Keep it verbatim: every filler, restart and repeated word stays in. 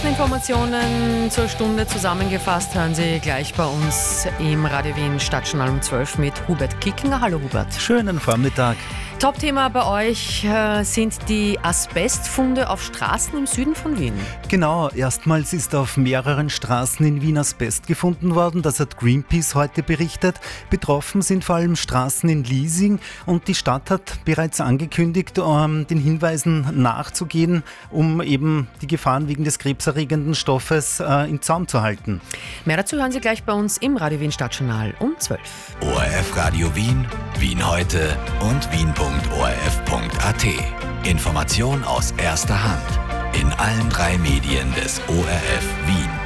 wichtigsten Informationen zur Stunde zusammengefasst hören Sie gleich bei uns im Radio Wien Stadtjournal um zwölf mit Hubert Kickinger. Hallo Hubert. Schönen Vormittag. Top-Thema bei euch äh, sind die Asbestfunde auf Straßen im Süden von Wien. Genau, erstmals ist auf mehreren Straßen in Wien Asbest gefunden worden. Das hat Greenpeace heute berichtet. Betroffen sind vor allem Straßen in Liesing und die Stadt hat bereits angekündigt, ähm, den Hinweisen nachzugehen, um eben die Gefahren wegen des krebserregenden Stoffes äh, im Zaum zu halten. Mehr dazu hören Sie gleich bei uns im Radio Wien Stadtjournal um zwölf. O R F Radio Wien, Wien heute und wien punkt o r f punkt a t. Information aus erster Hand in allen drei Medien des O R F Wien.